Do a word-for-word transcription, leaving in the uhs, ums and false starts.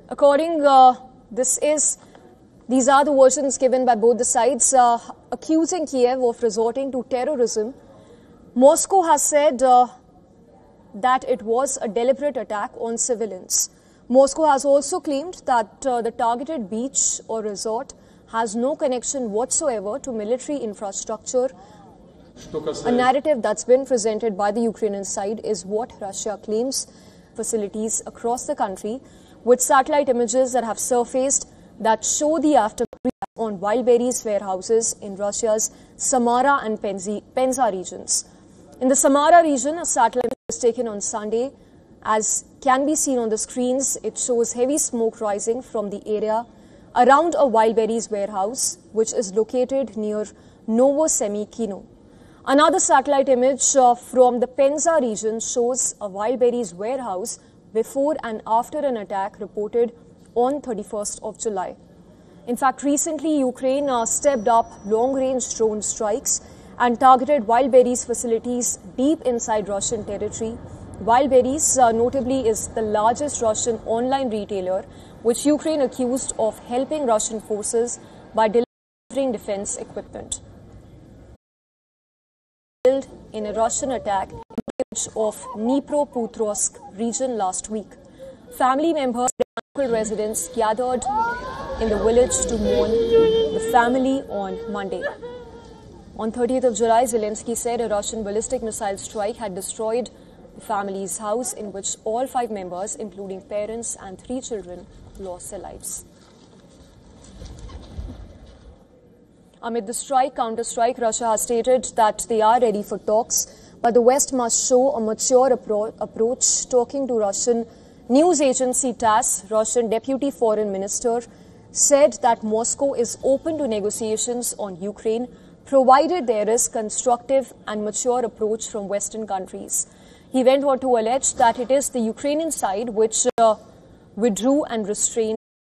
According, uh, this is, these are the versions given by both the sides, uh, accusing Kiev of resorting to terrorism. Moscow has said uh, that it was a deliberate attack on civilians. Moscow has also claimed that uh, the targeted beach or resort has no connection whatsoever to military infrastructure. A narrative that's been presented by the Ukrainian side is what Russia claims. Facilities across the country with satellite images that have surfaced that show the aftermath on Wildberries warehouses in Russia's Samara and Penza regions. In the Samara region, a satellite was taken on Sunday. As can be seen on the screens, it shows heavy smoke rising from the area around a Wildberries warehouse, which is located near Novosemikino. Another satellite image uh, from the Penza region shows a Wildberries warehouse before and after an attack reported on thirty-first of July. In fact, recently Ukraine uh, stepped up long-range drone strikes and targeted Wildberries facilities deep inside Russian territory. Wildberries uh, notably is the largest Russian online retailer, which Ukraine accused of helping Russian forces by delivering defense equipment. In a Russian attack in the village of Dnipropetrovsk region last week. Family members and local residents gathered in the village to mourn the family on Monday. On thirtieth of July, Zelensky said a Russian ballistic missile strike had destroyed the family's house in which all five members, including parents and three children, lost their lives. Amid the strike, counter-strike, Russia has stated that they are ready for talks, but the West must show a mature appro approach. Talking to Russian news agency TASS, Russian Deputy Foreign Minister said that Moscow is open to negotiations on Ukraine, provided there is constructive and mature approach from Western countries. He went on to allege that it is the Ukrainian side which uh, withdrew and restrained